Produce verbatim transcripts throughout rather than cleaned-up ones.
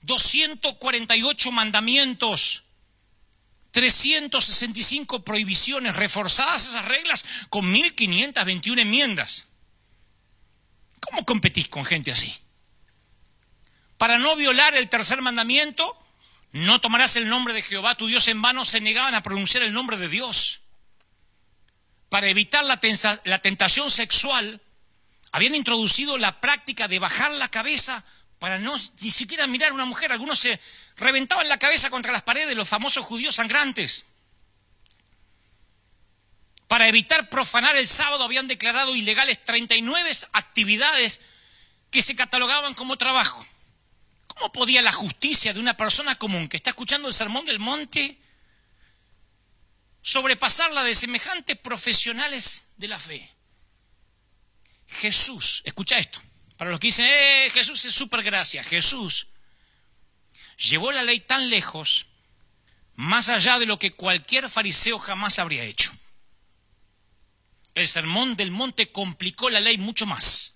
doscientos cuarenta y ocho mandamientos, trescientas sesenta y cinco prohibiciones, reforzadas esas reglas con mil quinientas veintiuna enmiendas. ¿Cómo competís con gente así? Para no violar el tercer mandamiento, no tomarás el nombre de Jehová tu Dios en vano, se negaban a pronunciar el nombre de Dios. Para evitar la, tensa, la tentación sexual, habían introducido la práctica de bajar la cabeza para no ni siquiera mirar a una mujer. Algunos se reventaban la cabeza contra las paredes, los famosos judíos sangrantes. Para evitar profanar el sábado, habían declarado ilegales treinta y nueve actividades que se catalogaban como trabajo. ¿Cómo podía la justicia de una persona común que está escuchando el Sermón del Monte sobrepasar la de semejantes profesionales de la fe? Jesús, escucha esto, para los que dicen, eh, Jesús es súper gracia. Jesús llevó la ley tan lejos, más allá de lo que cualquier fariseo jamás habría hecho. El Sermón del Monte complicó la ley mucho más.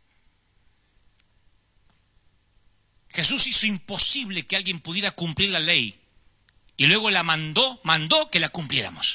Jesús hizo imposible que alguien pudiera cumplir la ley y luego la mandó, mandó que la cumpliéramos.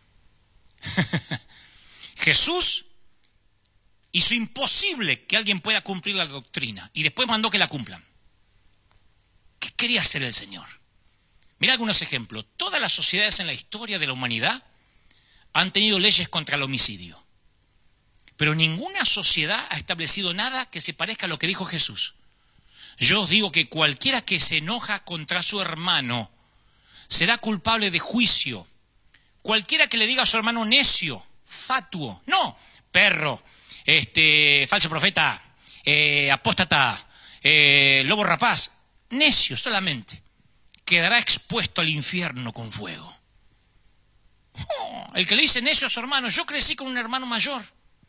Jesús hizo imposible que alguien pueda cumplir la doctrina y después mandó que la cumplan. ¿Qué quería hacer el Señor? Mira algunos ejemplos. Todas las sociedades en la historia de la humanidad han tenido leyes contra el homicidio, pero ninguna sociedad ha establecido nada que se parezca a lo que dijo Jesús. Yo os digo que cualquiera que se enoja contra su hermano será culpable de juicio. Cualquiera que le diga a su hermano necio, fatuo, no, perro, este, falso profeta, eh, apóstata, eh, lobo rapaz, necio solamente, quedará expuesto al infierno con fuego. Oh, el que le dice necio a su hermano, yo crecí con un hermano mayor.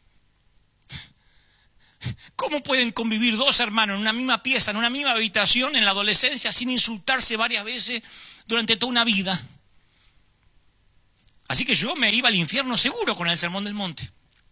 ¿Cómo pueden convivir dos hermanos en una misma pieza, en una misma habitación, en la adolescencia, sin insultarse varias veces durante toda una vida? Así que yo me iba al infierno seguro con el Sermón del Monte.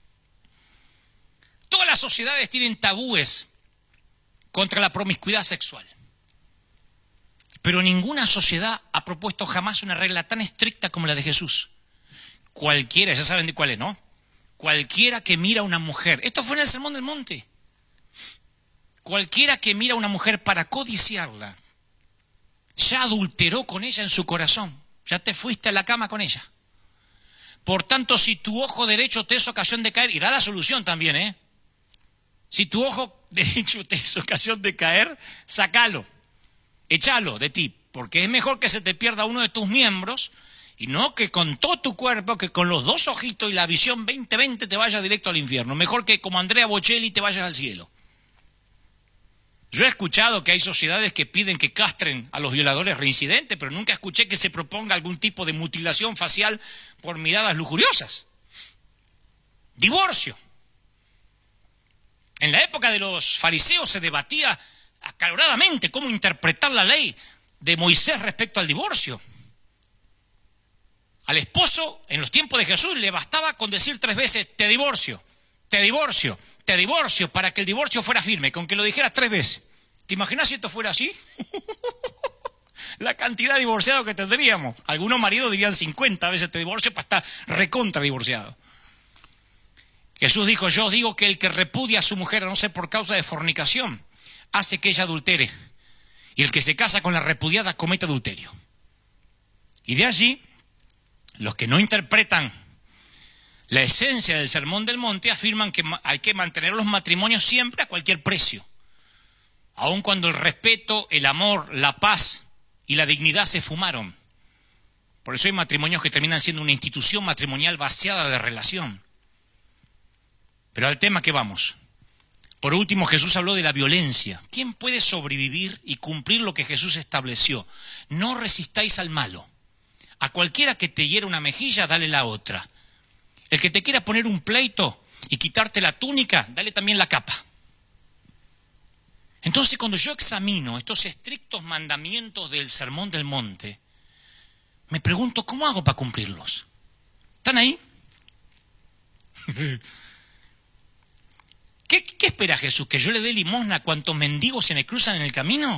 Todas las sociedades tienen tabúes contra la promiscuidad sexual, pero ninguna sociedad ha propuesto jamás una regla tan estricta como la de Jesús. Cualquiera, ya saben de cuál es, ¿no? Cualquiera que mira a una mujer, esto fue en el Sermón del Monte, cualquiera que mira a una mujer para codiciarla, ya adulteró con ella en su corazón, ya te fuiste a la cama con ella. Por tanto, si tu ojo derecho te es ocasión de caer, y da la solución también, ¿eh? Si tu ojo derecho te es ocasión de caer, sácalo, échalo de ti, porque es mejor que se te pierda uno de tus miembros, y no que con todo tu cuerpo, que con los dos ojitos y la visión veinte veinte te vayas directo al infierno. Mejor que como Andrea Bocelli te vayas al cielo. Yo he escuchado que hay sociedades que piden que castren a los violadores reincidentes, pero nunca escuché que se proponga algún tipo de mutilación facial por miradas lujuriosas. Divorcio. En la época de los fariseos se debatía acaloradamente cómo interpretar la ley de Moisés respecto al divorcio. Al esposo, en los tiempos de Jesús, le bastaba con decir tres veces, te divorcio, te divorcio, te divorcio, para que el divorcio fuera firme, con que lo dijeras tres veces. ¿Te imaginas si esto fuera así? La cantidad de divorciados que tendríamos. Algunos maridos dirían cincuenta veces te divorcio para estar recontra divorciado. Jesús dijo, yo os digo que el que repudia a su mujer, a no ser por causa de fornicación, hace que ella adultere. Y el que se casa con la repudiada comete adulterio. Y de allí, los que no interpretan la esencia del Sermón del Monte afirman que hay que mantener los matrimonios siempre a cualquier precio, aun cuando el respeto, el amor, la paz y la dignidad se fumaron. Por eso hay matrimonios que terminan siendo una institución matrimonial vaciada de relación. Pero al tema que vamos. Por último, Jesús habló de la violencia. ¿Quién puede sobrevivir y cumplir lo que Jesús estableció? No resistáis al malo. A cualquiera que te hiera una mejilla, dale la otra. El que te quiera poner un pleito y quitarte la túnica, dale también la capa. Entonces, cuando yo examino estos estrictos mandamientos del Sermón del Monte, me pregunto, ¿cómo hago para cumplirlos? ¿Están ahí? ¿Qué, qué espera Jesús? ¿Que yo le dé limosna a cuantos mendigos se me cruzan en el camino?